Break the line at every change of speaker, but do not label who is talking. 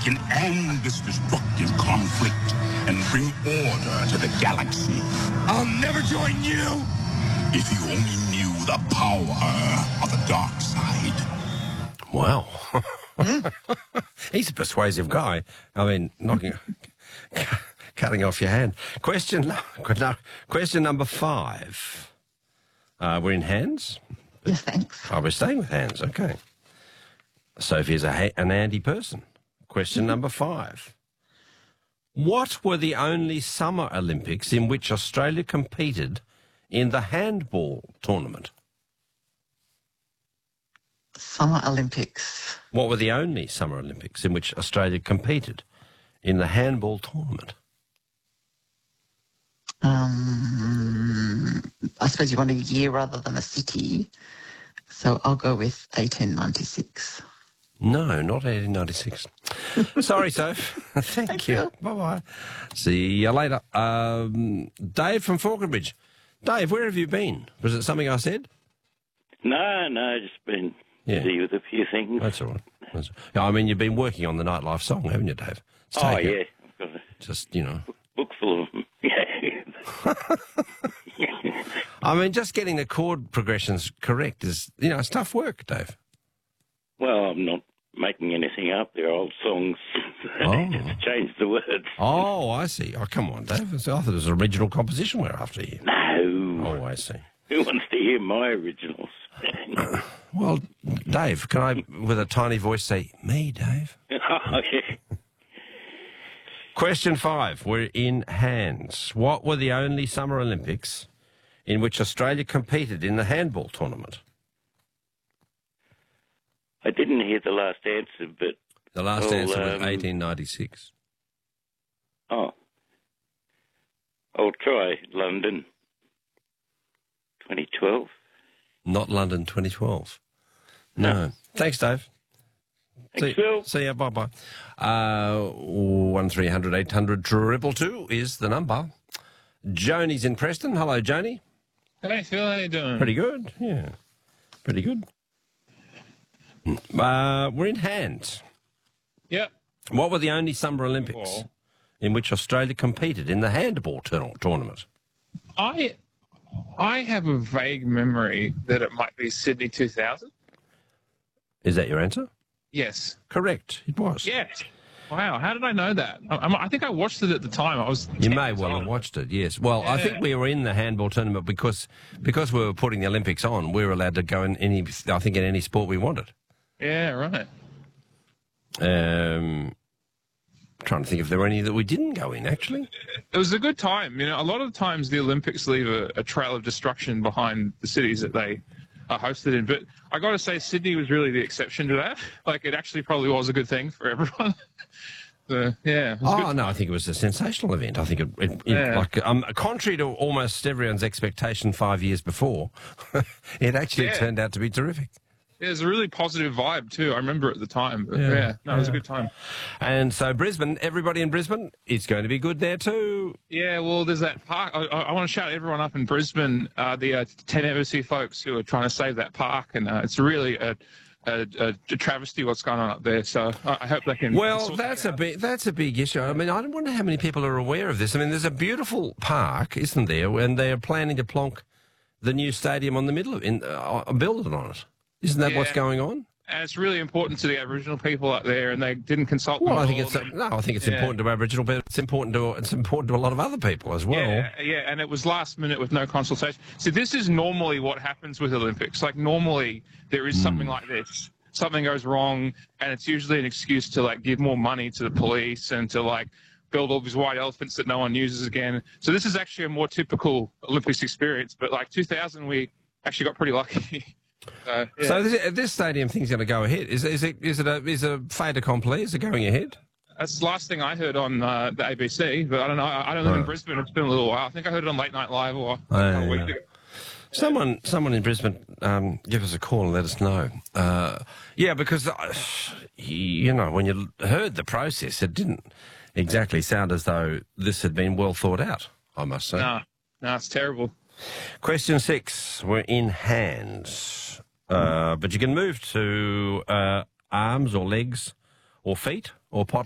can end this destructive conflict and bring order to the galaxy. I'll never join you if you only knew the power of the dark side.
Wow. He's a persuasive guy. I mean, cutting off your hand. Question number 5. We're in hands?
Yes, thanks.
Oh, we're staying with hands, okay. Sophie's an Andy person. Question number 5. What were the only Summer Olympics in which Australia competed in the handball tournament?
Summer Olympics.
What were the only Summer Olympics in which Australia competed in the handball tournament?
I suppose you want a year rather than a city, so I'll go with 1896.
No, not 1896. Sorry, Soph. Thank you. Bye-bye. See you later. Dave from Falconbridge. Dave, where have you been? Was it something I said?
No, just been busy with a few things.
That's all right. I mean, you've been working on the Nightlife song, haven't you, Dave?
Yeah. I've got a
just,
book full of them. Yeah.
I mean, just getting the chord progressions correct is, it's tough work, Dave.
Well, I'm not making anything up. They're old songs. Just change the words.
Oh, I see. Oh, come on, Dave. I thought it was an original composition we're after here.
No.
Oh, I see.
Who wants to hear my originals?
Well, Dave, can I, with a tiny voice, say, me, Dave?
Oh, yeah.
Question 5. We're in hands. What were the only Summer Olympics in which Australia competed in the handball tournament?
I didn't hear the last answer, but...
The last answer was 1896.
Oh. I'll try London 2012.
Not London 2012. No. Thanks, Dave.
Thanks, Phil.
See ya. Bye-bye. 1300 800 222 is the number. Joni's in Preston. Hello, Joni.
Hey, Phil. How you doing?
Pretty good. Yeah. Pretty good. We're in hands.
Yep.
What were the only Summer Olympics in which Australia competed in the handball tournament?
I have a vague memory that it might be Sydney 2000.
Is that your answer?
Yes.
Correct. It was.
Yes. Wow. How did I know that? I think I watched it at the time.
You may well have watched it, yes. Well, yeah. I think we were in the handball tournament because we were putting the Olympics on. We were allowed to go in any sport we wanted.
Yeah, right.
Trying to think if there were any that we didn't go in, actually.
It was a good time. A lot of times the Olympics leave a trail of destruction behind the cities that they are hosted in. But I got to say, Sydney was really the exception to that. Like, it actually probably was a good thing for everyone. Yeah.
No, I think it was a sensational event. I think contrary to almost everyone's expectation 5 years before, it actually turned out to be terrific.
Yeah, there's a really positive vibe too. I remember at the time. But it was a good time.
And so Brisbane, everybody in Brisbane, it's going to be good there too.
Yeah, well, there's that park. I want to shout everyone up in Brisbane, the 10 Embassy folks who are trying to save that park, and it's really a travesty what's going on up there. So I hope they can.
Well, that's a big issue. I mean, I wonder how many people are aware of this. I mean, there's a beautiful park, isn't there? And they are planning to plonk the new stadium on the middle of it, build it on it. Isn't that what's going on?
And it's really important to the Aboriginal people up there, and they didn't consult them.
Well, I think it's important to Aboriginal people. It's important to a lot of other people as well.
Yeah, and it was last minute with no consultation. So this is normally what happens with Olympics. Like, normally there is something like this. Something goes wrong, and it's usually an excuse to give more money to the police and to build all these white elephants that no one uses again. So this is actually a more typical Olympics experience. But 2000, we actually got pretty lucky.
So this stadium thing's going to go ahead. Is it a fait accompli? Is it going ahead?
That's the last thing I heard on the ABC, but I don't know. I don't live in Brisbane. It's been a little while. I think I heard it on Late Night Live a week ago.
Someone in Brisbane, give us a call and let us know. Because when you heard the process, it didn't exactly sound as though this had been well thought out, I must say.
No, it's terrible.
Question 6. We're in hands. But you can move to arms or legs or feet or pot